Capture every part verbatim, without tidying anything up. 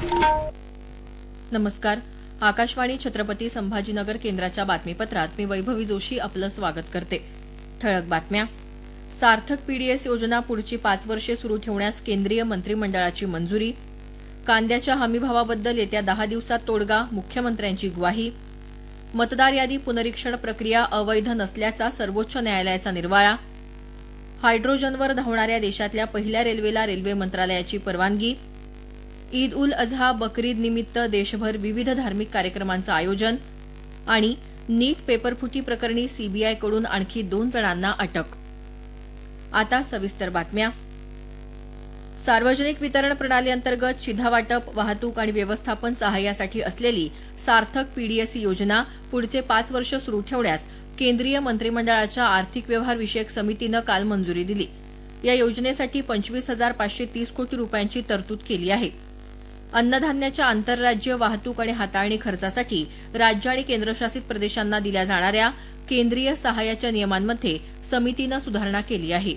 नमस्कार. आकाशवाणी छत्रपती संभाजीनगर केंद्राच्या बातमीपत्रात मी वैभवी जोशी आपलं स्वागत करते. ठळक बातम्या. सार्थक पीडीएस योजना पुढची पाच वर्षे सुरू ठेवण्यास केंद्रीय मंत्रिमंडळाची मंजुरी. कांद्याच्या हमीभावाबद्दल येत्या दहा दिवसात तोडगा, मुख्यमंत्र्यांची ग्वाही. मतदार यादी पुनरीक्षण प्रक्रिया अवैध नसल्याचा सर्वोच्च न्यायालयाचा निर्वाळा. हायड्रोजनवर धावणाऱ्या देशातल्या पहिल्या रेल्वेला रेल्वे मंत्रालयाची परवानगी. ईद उल अझहा बकरीद निमित्त देशभर विविध धार्मिक कार्यक्रमांचं आयोजन. आणि नीट पेपरफुटी प्रकरणी सीबीआयकडून आणखी दोन जणांना अटक. आता सविस्तर बातम्या. सार्वजनिक वितरण प्रणाली अंतर्गत शिधावाटप, वाहतूक आणि व्यवस्थापन सहाय्यासाठी असलेली सार्थक पीडीएस योजना पुढचे पाच वर्ष सुरू ठेवण्यास केंद्रीय मंत्रिमंडळाच्या आर्थिक व्यवहार विषयक समितीनं काल मंजुरी दिली. या योजनेसाठी पंचवीस हजार पाचशे तीस कोटी रुपयांची तरतूद केली आहे. अन्नधान्याच्या आंतरराज्य वाहतूक आणि हाताळणी खर्चासाठी राज्य आणि केंद्रशासित प्रदेशांना दिल्या जाणाऱ्या केंद्रीय सहाय्याच्या नियमांमध्ये समितीनं सुधारणा केली आहे.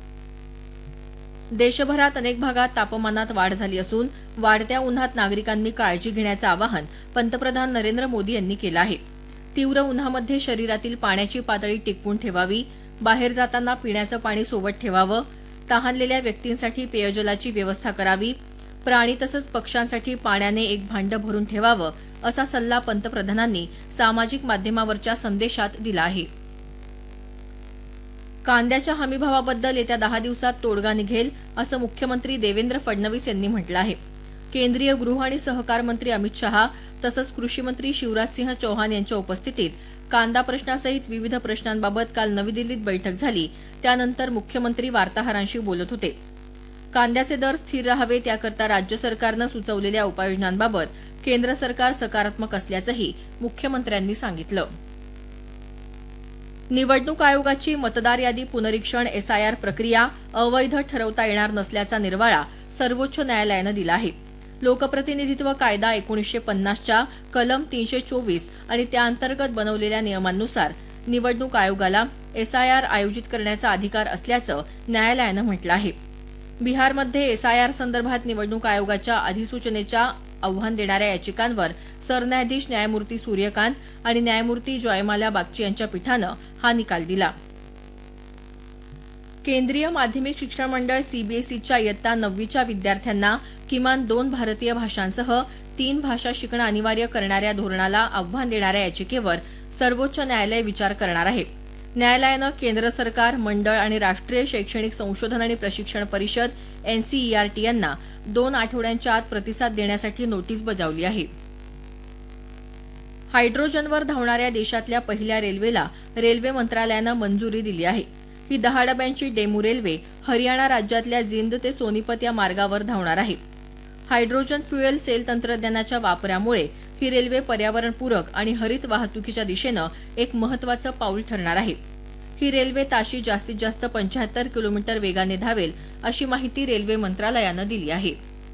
देशभरात अनेक भागात तापमानात वाढ झाली असून वाढत्या उन्हात नागरिकांनी काळजी घेण्याचं आवाहन पंतप्रधान नरेंद्र मोदी यांनी केलं आहे. तीव्र उन्हामध्ये शरीरातील पाण्याची पातळी टिकवून ठेवावी, बाहेर जाताना पिण्याचं पाणी सोबत ठेवावं, तहानलेल्या व्यक्तींसाठी पेयजलाची व्यवस्था करावी, प्राणी तसंच पक्ष्यांसाठी पाण्याने एक भांडं भरून ठेवावं, असा सल्ला पंतप्रधानांनी सामाजिक माध्यमावरच्या संदेशात दिला आहे. कांद्याच्या हमीभावाबद्दल येत्या दहा दिवसात तोडगा निघेल, असं मुख्यमंत्री देवेंद्र फडणवीस यांनी म्हटलं आहे. केंद्रीय गृह आणि सहकार मंत्री अमित शहा तसंच कृषी मंत्री शिवराजसिंह चौहान यांच्या उपस्थितीत कांदा प्रश्नासहित विविध प्रश्नांबाबत काल नवी दिल्लीत बैठक झाली. त्यानंतर मुख्यमंत्री वार्ताहरांशी बोलत होते. कांद्याचे दर स्थिर राहावे त्याकरता राज्य सरकारनं सुचवलेल्या उपाययोजनांबाबत केंद्र सरकार सकारात्मक असल्याचंही मुख्यमंत्र्यांनी सांगितलं. निवडणूक आयोगाची मतदार यादी पुनरीक्षण एसआयआर प्रक्रिया अवैध ठरवता येणार नसल्याचा निर्वाळा सर्वोच्च न्यायालयानं दिला आहे. लोकप्रतिनिधित्व कायदा एकोणीसशे पन्नासच्या कलम तीनशे चोवीस आणि त्याअंतर्गत बनवलेल्या नियमांनुसार निवडणूक आयोगाला एसआयआर आयोजित करण्याचा अधिकार असल्याचं न्यायालयानं म्हटलं आहे. बिहारमध्ये एसआयआर संदर्भात निवडणूक आयोगाच्या अधिसूचनेच्या आव्हान देणाऱ्या याचिकांवर सरन्यायाधीश न्यायमूर्ती सूर्यकांत आणि न्यायमूर्ती जयमाल्या बागची यांच्या पीठानं हा निकाल दिला. केंद्रीय माध्यमिक शिक्षण मंडळ सीबीएसईच्या इयत्ता नववीच्या विद्यार्थ्यांना किमान दोन भारतीय भाषांसह तीन भाषा शिकणं अनिवार्य करणाऱ्या धोरणाला आव्हान देणाऱ्या याचिकेवर सर्वोच्च न्यायालय विचार करणार आहे. न्यायालयानं केंद्र सरकार, मंडळ आणि राष्ट्रीय शैक्षणिक संशोधन आणि प्रशिक्षण परिषद एनसीईआरटी यांना दोन आठवड्यांच्या आत प्रतिसाद देण्यासाठी नोटीस बजावली आहे. हायड्रोजनवर धावणाऱ्या देशातल्या पहिल्या रेल्वेला रेल्वे मंत्रालयानं मंजुरी दिली आहे. ही दहा डब्यांची डेमू रेल्वे हरियाणा राज्यातल्या जिंद ते सोनीपत या मार्गावर धावणार आहे. हायड्रोजन फ्युएल सेल तंत्रज्ञानाच्या वापरामुळे ही रेल्वे पर्यावरणपूरक आणि हरित वाहतुकीच्या दिशेनं एक महत्वाचं पाऊल ठरणार आहे. ही रेल्वे ताशी जास्तीत जास्त पंच्याहत्तर किलोमीटर वेगाने धावेल, अशी माहिती रेल्वे मंत्रालयानं दिली आहे.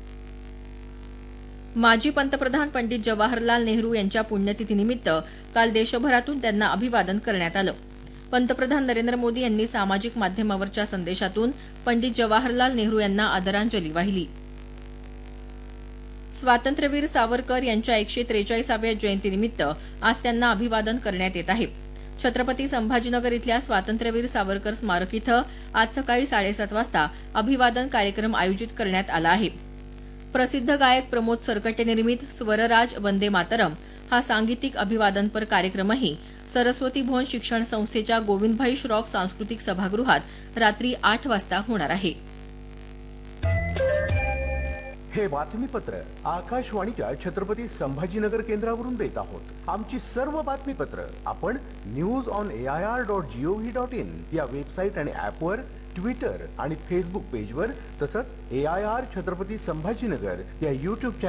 माजी पंतप्रधान पंडित जवाहरलाल नेहरू यांच्या पुण्यतिथीनिमित्त काल देशभरातून त्यांना अभिवादन करण्यात आलं. पंतप्रधान नरेंद्र मोदी यांनी सामाजिक माध्यमावरच्या संदेशातून पंडित जवाहरलाल नेहरू यांना आदरांजली वाहिली. स्वातंत्र्यवीर सावरकर यांच्या एकशे त्रेचाळीसाव्या जयंतीनिमित्त आज त्यांना अभिवादन करण्यात येत आहे. छत्रपती संभाजीनगर इथल्या स्वातंत्र्यवीर सावरकर स्मारक इथं आज सकाळी साडेसात वाजता अभिवादन कार्यक्रम आयोजित करण्यात आला आहे. प्रसिद्ध गायक प्रमोद सरकटे निर्मित स्वरराज वंदे मातरम हा सांगीतिक अभिवादनपर कार्यक्रमही सरस्वती भुवन शिक्षण संस्थेच्या गोविंदभाई श्रॉफ सांस्कृतिक सभागृहात रात्री आठ वाजता होणार आहे. हे बातमीपत्र आकाशवाणीच्या छत्रपती संभाजीनगर केंद्रावरून देत आहोत. आमची सर्व बातमीपत्र आपण news on AIR dot G O V dot in या वेबसाईट आणि ऍपवर, ट्विटर आणि फेसबुक पेजवर तसंच एआयआर छत्रपती संभाजीनगर या युट्यूब